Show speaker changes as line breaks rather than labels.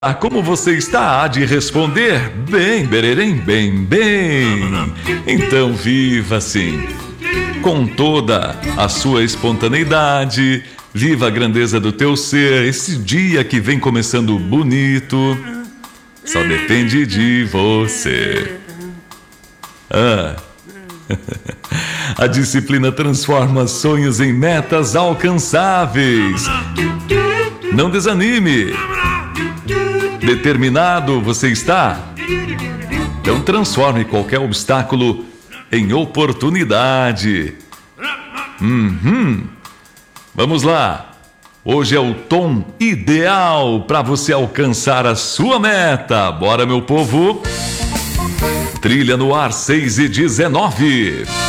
Como você está? Há de responder bem, bererém, bem, bem. Então viva assim, com toda a sua espontaneidade. Viva a grandeza do teu ser. Esse dia que vem começando bonito só depende de você. A disciplina transforma sonhos em metas alcançáveis. Não desanime. Determinado você está? Então transforme qualquer obstáculo em oportunidade. Vamos lá. Hoje é o tom ideal para você alcançar a sua meta. Bora, meu povo. Trilha no ar 6:19.